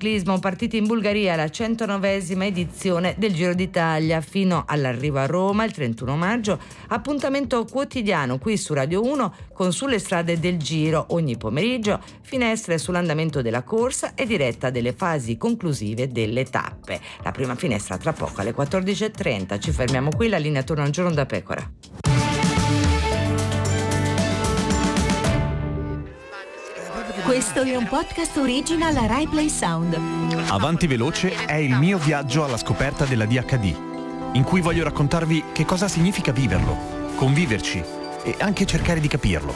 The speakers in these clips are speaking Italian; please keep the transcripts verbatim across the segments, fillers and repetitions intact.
ciclismo, partiti in Bulgaria la centonovesima edizione del Giro d'Italia fino all'arrivo a Roma il trentuno maggio. Appuntamento quotidiano qui su Radio uno con Sulle strade del Giro ogni pomeriggio, finestre sull'andamento della corsa e diretta delle fasi conclusive delle tappe. La prima finestra tra poco alle quattordici e trenta. Ci fermiamo qui, la linea torna un giorno da pecora. Questo è un podcast original Rai Play Sound. Avanti Veloce è il mio viaggio alla scoperta della D H D, in cui voglio raccontarvi che cosa significa viverlo, conviverci e anche cercare di capirlo.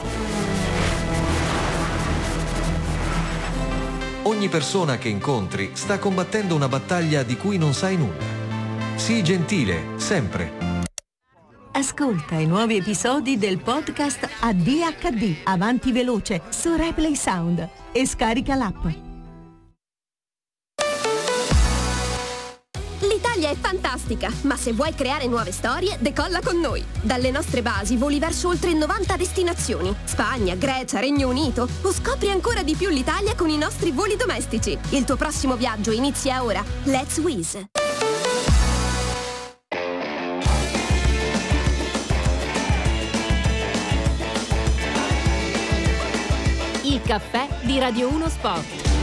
Ogni persona che incontri sta combattendo una battaglia di cui non sai nulla. Sii gentile, sempre. Ascolta i nuovi episodi del podcast A D H D Avanti Veloce su Rai Play Sound e scarica l'app. L'Italia è fantastica, ma se vuoi creare nuove storie, decolla con noi. Dalle nostre basi voli verso oltre novanta destinazioni: Spagna, Grecia, Regno Unito, o scopri ancora di più l'Italia con i nostri voli domestici. Il tuo prossimo viaggio inizia ora. Let's Wizz. Il caffè di Radio uno Sport.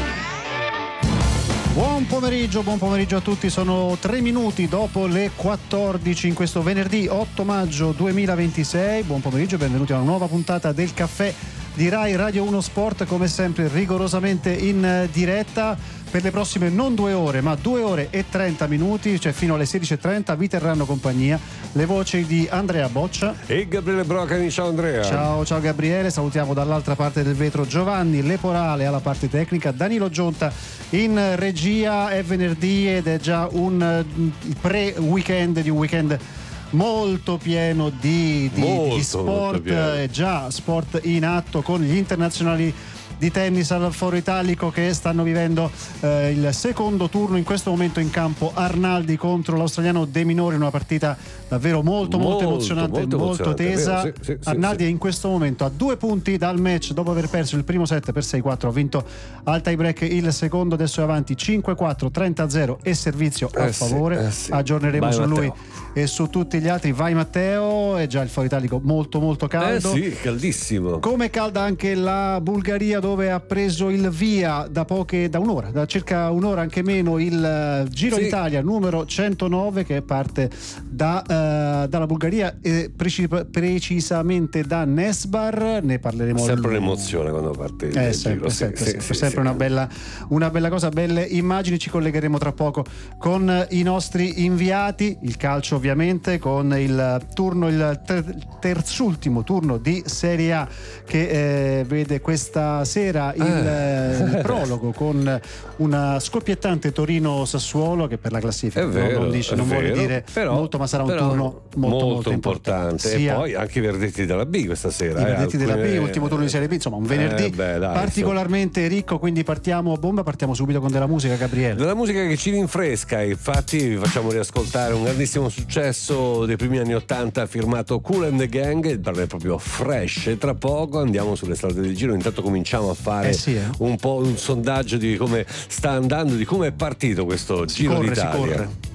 Buon pomeriggio, buon pomeriggio a tutti, sono tre minuti dopo le quattordici in questo venerdì otto maggio duemilaventisei. Buon pomeriggio e benvenuti a una nuova puntata del caffè di Rai Radio uno Sport, come sempre rigorosamente in diretta. Per le prossime non due ore ma due ore e trenta minuti, cioè fino alle sedici e trenta, vi terranno compagnia le voci di Andrea Boccia e Gabriele Brocani. Ciao Andrea. Ciao, ciao Gabriele, salutiamo dall'altra parte del vetro Giovanni Leporale alla parte tecnica, Danilo Gionta in regia. È venerdì ed è già un pre-weekend di un weekend molto pieno di, di, molto, di sport, è già sport in atto con gli internazionali di tennis al Foro Italico che stanno vivendo eh, il secondo turno. In questo momento in campo Arnaldi contro l'australiano De Minori, una partita davvero molto molto, molto emozionante, molto, molto tesa. Sì, sì, Arnaldi sì, è in questo momento a due punti dal match dopo aver perso il primo set per sei quattro, ha vinto al tie break il secondo, adesso è avanti cinque quattro, trenta a zero e servizio a eh favore. Sì, eh sì. Aggiorneremo Vai, su Matteo. lui e su tutti gli altri. Vai Matteo, è già il Foro Italico molto molto caldo. Eh sì, caldissimo. Come calda anche la Bulgaria, dove ha preso il via da poche, da un'ora, da circa un'ora anche meno, il Giro sì. d'Italia numero centonove, che parte da, uh, dalla Bulgaria e preci- precisamente da Nesbar. Ne parleremo. Sempre l- un'emozione quando parte il eh, Giro. sempre, Sì, sempre, sì, sempre, sì, sempre sì. Una, bella, una bella cosa, belle immagini. Ci collegheremo tra poco con i nostri inviati. Il calcio ovviamente, con il turno, il ter- terzultimo turno di Serie A che eh, vede questa sera il, eh. il prologo con una scoppiettante Torino-Sassuolo, che per la classifica è vero, non, non dice, non vuole dire però, molto, ma sarà un però turno molto molto, molto importante, importante. Sia E poi anche i verdetti della B questa sera. i eh, verdetti alcune... della B, ultimo turno di Serie B, insomma un venerdì eh, beh, dai, particolarmente insomma. ricco, quindi partiamo a bomba, partiamo subito con della musica, Gabriele. Della musica che ci rinfresca, infatti vi facciamo riascoltare un grandissimo successo dei primi anni ottanta firmato Kool and the Gang, il brano è proprio fresh, e tra poco andiamo sulle strade del Giro. Intanto cominciamo a fare eh sì, eh. un po' un sondaggio di come sta andando, di come è partito questo si Giro corre, d'Italia. si corre.